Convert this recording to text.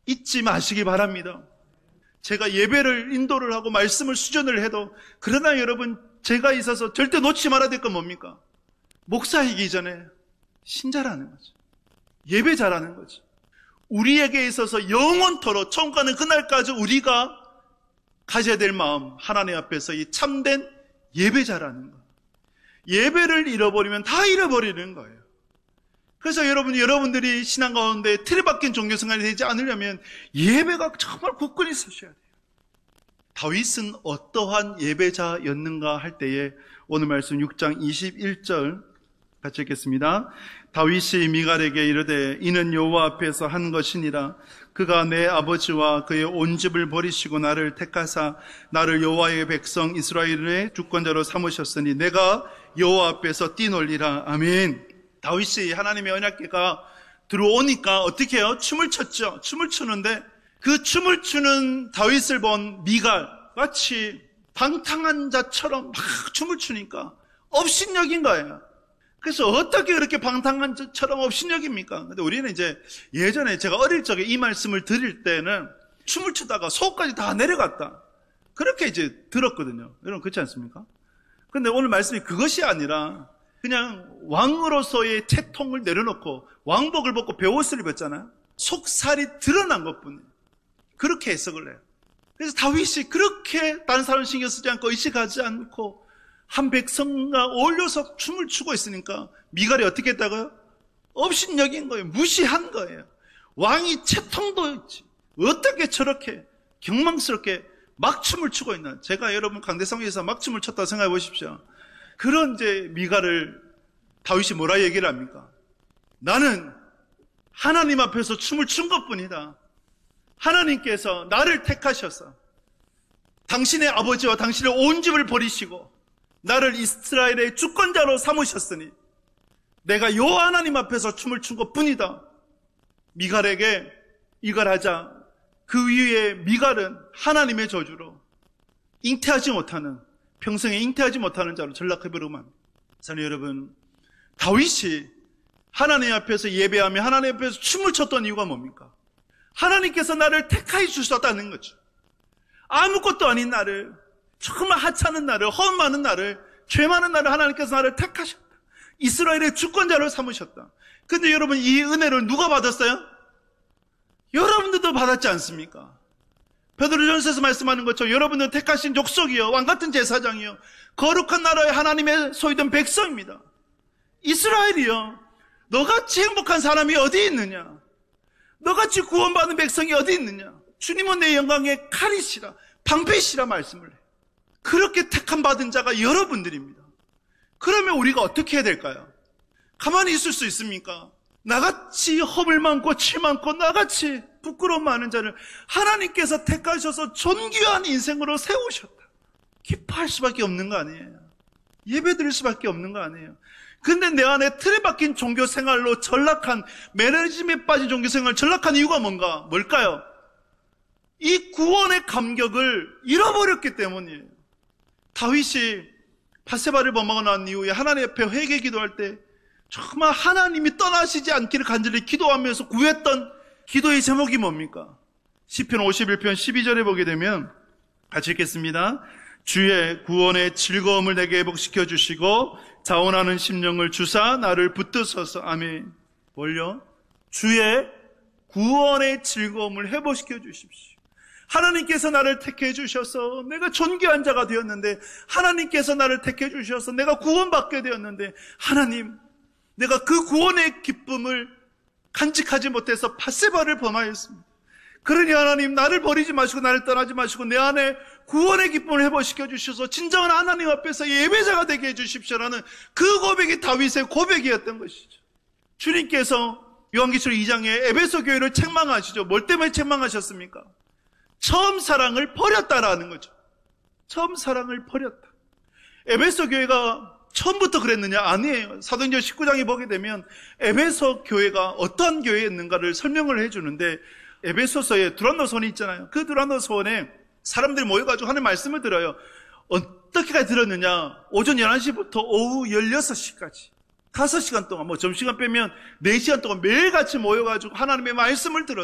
잊지 마시기 바랍니다. 제가 예배를 인도를 하고 말씀을 수전을 해도, 그러나 여러분, 제가 있어서 절대 놓치지 말아야 될 건 뭡니까? 목사이기 전에 신자라는 거죠. 예배자라는 거죠. 우리에게 있어서 영원토록 처음 가는 그날까지 우리가 가져야 될 마음, 하나님 앞에서 이 참된 예배자라는 거. 예배를 잃어버리면 다 잃어버리는 거예요. 그래서 여러분들이 신앙 가운데 틀에 박힌 종교생활이 되지 않으려면 예배가 정말 굳건히 서셔야 돼요. 다윗은 어떠한 예배자였는가 할 때에 오늘 말씀 6장 21절 같이 읽겠습니다. 다윗이 미갈에게 이르되 이는 여호와 앞에서 한 것이니라. 그가 내 아버지와 그의 온 집을 버리시고 나를 택하사 나를 여호와의 백성 이스라엘의 주권자로 삼으셨으니 내가 여호와 앞에서 뛰놀리라. 아멘. 다윗이 하나님의 언약궤가 들어오니까 어떻게 해요? 춤을 췄죠. 춤을 추는데 그 춤을 추는 다윗을 본 미갈, 마치 방탕한 자처럼 막 춤을 추니까 업신여긴 거예요. 그래서 어떻게 그렇게 방탕한 자처럼 업신여깁니까? 근데 우리는 이제 예전에 제가 어릴 적에 이 말씀을 드릴 때는 춤을 추다가 속까지 다 내려갔다, 그렇게 이제 들었거든요. 여러분 그렇지 않습니까? 근데 오늘 말씀이 그것이 아니라 그냥 왕으로서의 채통을 내려놓고 왕복을 벗고 베옷을 입었잖아요. 속살이 드러난 것뿐이에요. 그렇게 해석을 해요. 그래서 다윗이 그렇게 다른 사람 신경 쓰지 않고 의식하지 않고 한 백성과 어울려서 춤을 추고 있으니까 미갈이 어떻게 했다고요? 업신여긴 거예요. 무시한 거예요. 왕이 채통도 있지, 어떻게 저렇게 경망스럽게 막 춤을 추고 있나. 제가 여러분 강대상에서 막 춤을 췄다고 생각해 보십시오. 그런 이제 미갈을 다윗이 뭐라 얘기를 합니까? 나는 하나님 앞에서 춤을 춘 것뿐이다. 하나님께서 나를 택하셔서 당신의 아버지와 당신의 온 집을 버리시고 나를 이스라엘의 주권자로 삼으셨으니 내가 여호와 하나님 앞에서 춤을 춘 것뿐이다. 미갈에게 이걸 하자 그 위에 미갈은 하나님의 저주로 잉태하지 못하는, 평생에 잉태하지 못하는 자로 전락해버리고 합니다. 사랑하는 여러분, 다윗이 하나님 앞에서 예배하며 하나님 앞에서 춤을 췄던 이유가 뭡니까? 하나님께서 나를 택하여 주셨다는 거죠. 아무것도 아닌 나를, 정말 하찮은 나를, 허움 많은 나를, 죄 많은 나를 하나님께서 나를 택하셨다. 이스라엘의 주권자로 삼으셨다. 근데 여러분, 이 은혜를 누가 받았어요? 여러분들도 받았지 않습니까? 베드로전서에서 말씀하는 것처럼 여러분들은 택하신 족속이요, 왕같은 제사장이요, 거룩한 나라의 하나님의 소유된 백성입니다. 이스라엘이요, 너같이 행복한 사람이 어디 있느냐? 너같이 구원받은 백성이 어디 있느냐? 주님은 내 영광의 칼이시라, 방패시라 말씀을 해요. 그렇게 택함 받은 자가 여러분들입니다. 그러면 우리가 어떻게 해야 될까요? 가만히 있을 수 있습니까? 나같이 허물 많고 치 많고 나같이 부끄러움 많은 자를 하나님께서 택하셔서 존귀한 인생으로 세우셨다. 기뻐할 수밖에 없는 거 아니에요? 예배드릴 수밖에 없는 거 아니에요? 근데 내 안에 틀에 박힌 종교생활로 전락한, 매너리즘에 빠진 종교생활 전락한 이유가 뭘까요? 이 구원의 감격을 잃어버렸기 때문이에요. 다윗이 밧세바를 범하고 난 이후에 하나님 앞에 회개 기도할 때 정말 하나님이 떠나시지 않기를 간절히 기도하면서 구했던 기도의 제목이 뭡니까? 시편 51편 12절에 보게 되면 같이 읽겠습니다. 주의 구원의 즐거움을 내게 회복시켜 주시고 자원하는 심령을 주사 나를 붙드소서. 아멘. 뭘요? 주의 구원의 즐거움을 회복시켜 주십시오. 하나님께서 나를 택해 주셔서 내가 존귀한 자가 되었는데, 하나님께서 나를 택해 주셔서 내가 구원받게 되었는데, 하나님, 내가 그 구원의 기쁨을 간직하지 못해서 밧세바를 범하였습니다. 그러니 하나님, 나를 버리지 마시고 나를 떠나지 마시고 내 안에 구원의 기쁨을 회복시켜 주셔서 진정한 하나님 앞에서 예배자가 되게 해주십시오라는 그 고백이 다윗의 고백이었던 것이죠. 주님께서 요한계시록 2장에 에베소 교회를 책망하시죠. 뭘 때문에 책망하셨습니까? 처음 사랑을 버렸다라는 거죠. 처음 사랑을 버렸다. 에베소 교회가 처음부터 그랬느냐? 아니에요. 사도행전 19장에 보게 되면 에베소 교회가 어떠한 교회였는가를 설명을 해주는데, 에베소서에 두란노서원이 있잖아요. 그 두란노서원에 사람들이 모여가지고 하는 말씀을 들어요. 어떻게까지 들었느냐? 오전 11시부터 오후 16시까지 5시간 동안, 점심시간 빼면 4시간 동안 매일같이 모여가지고 하나님의 말씀을 들었어요.